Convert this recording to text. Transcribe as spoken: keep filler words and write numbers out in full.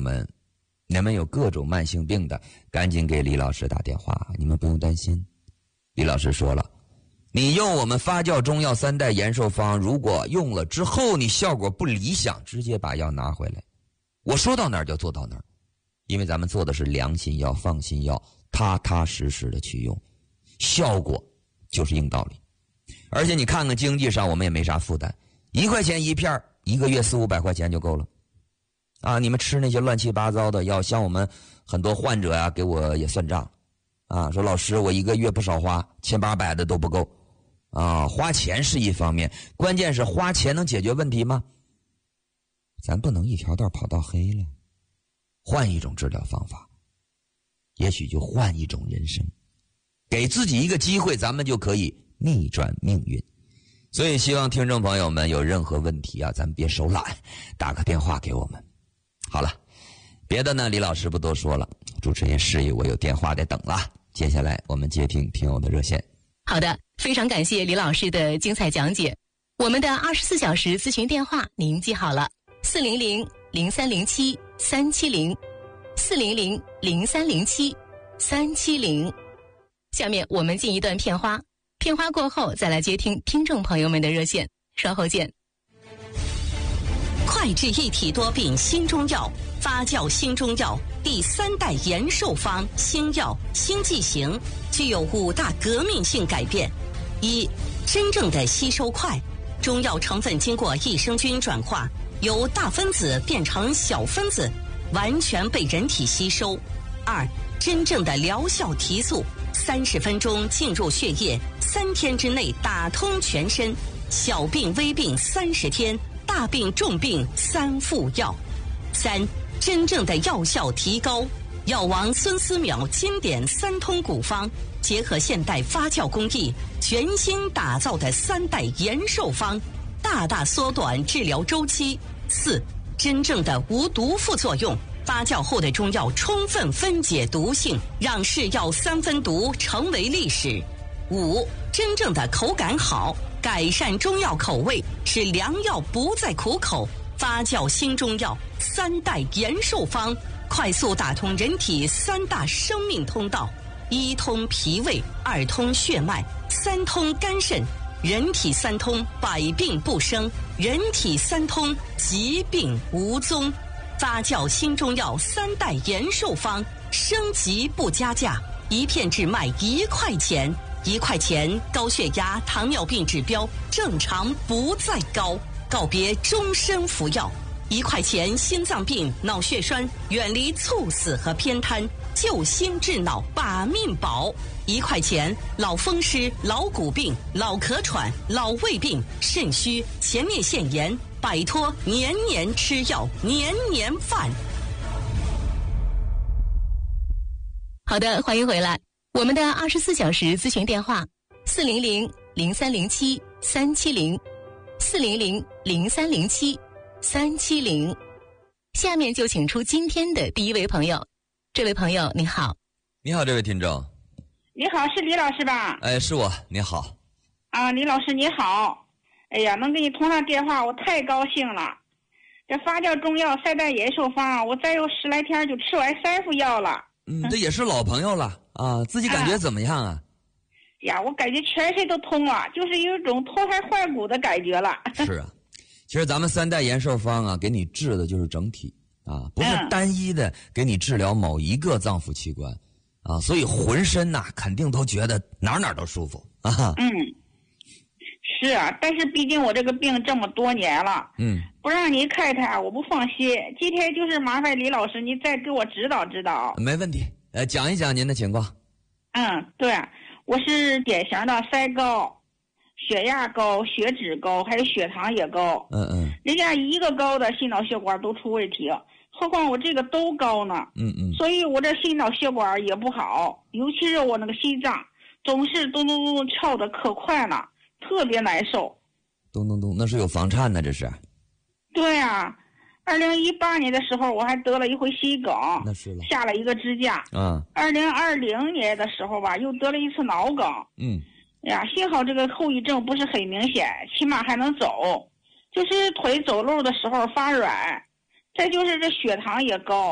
们，你们有各种慢性病的，赶紧给李老师打电话，你们不用担心。李老师说了，你用我们发酵中药三代延寿方，如果用了之后你效果不理想，直接把药拿回来。我说到哪儿就做到哪儿，因为咱们做的是良心药、放心药，踏踏实实的去用，效果就是硬道理。而且你看看经济上我们也没啥负担，一块钱一片，一个月四五百块钱就够了。啊，你们吃那些乱七八糟的药，像我们很多患者啊，给我也算账。啊，说老师，我一个月不少花，千八百的都不够，啊，花钱是一方面，关键是花钱能解决问题吗？咱不能一条道跑到黑了，换一种治疗方法，也许就换一种人生，给自己一个机会，咱们就可以逆转命运。所以希望听众朋友们有任何问题啊，咱别手懒，打个电话给我们。好了，别的呢，李老师不多说了，主持人示意我有电话得等了。接下来我们接听听友的热线。 好的，非常感谢李老师的精彩讲解。我们的二十四小时咨询电话您记好了，四零零零三零七三七零，四零零零三零七三七零。下面我们进一段片花，片花过后再来接听听众朋友们的热线，稍后见。 快治一体多病新中药，发酵新中药第三代延寿方新药新剂型具有五大革命性改变。一、真正的吸收快，中药成分经过益生菌转化，由大分子变成小分子，完全被人体吸收。二、真正的疗效提速，三十分钟进入血液，三天之内打通全身，小病微病三十天，大病重病三副药。三、真正的药效提高，药王孙思邈经典三通古方，结合现代发酵工艺，全新打造的三代延寿方，大大缩短治疗周期。四、真正的无毒副作用，发酵后的中药充分分解毒性，让是药三分毒成为历史。五、真正的口感好，改善中药口味，使良药不再苦口。发酵新中药三代延寿方，快速打通人体三大生命通道：一通脾胃，二通血脉，三通肝肾。人体三通，百病不生；人体三通，疾病无踪。发酵新中药三代延寿方，升级不加价，一片只卖一块钱。一块钱，高血压、糖尿病指标正常不再高，告别终身服药。一块钱，心脏病、脑血栓远离猝死和偏瘫，救心治脑把命保。一块钱，老风湿、老骨病、老咳喘、老胃病、肾虚、前列腺炎，摆脱年年吃药、年年犯。 好的，欢迎回来。我们的二十四小时咨询电话：四零零零三零七三七零，四零零零三零七三七零。下面就请出今天的第一位朋友。这位朋友你好。 你好，这位听众。 你好，是李老师吧？ 哎，是我。你好。 啊，李老师你好。哎呀，能跟你通上电话，我太高兴了。这发酵中药三代延寿方，我再有十来天就吃完三副药了。 嗯，这也是老朋友了啊，自己感觉怎么样啊？ 呀，我感觉全身都通了，就是有一种脱胎换骨的感觉了。 是啊，其实咱们三代延寿方啊，给你治的就是整体啊，不是单一的给你治疗某一个脏腑器官啊，所以浑身呐、啊、肯定都觉得哪哪都舒服啊。 嗯，是啊，但是毕竟我这个病这么多年了， 嗯， 不让您看看我不放心。今天就是麻烦李老师您再给我指导指导。 没问题，呃，讲一讲您的情况。 嗯，对，我是典型的三高，血压高、血脂高，还有血糖也高。 嗯嗯。人家一个高的心脑血管都出问题，何况我这个都高呢。 嗯嗯。 所以我这心脑血管也不好，尤其是我那个心脏总是咚咚咚跳的可快了，特别难受。 咚咚咚，那是有房颤呢，这是。 对啊，二零一八年的时候我还得了一回心梗， 那是了， 下了一个支架。 嗯。 二零二零年的时候吧，又得了一次脑梗。 嗯。 呀，幸好这个后遗症不是很明显，起码还能走，就是腿走路的时候发软，再就是这血糖也高。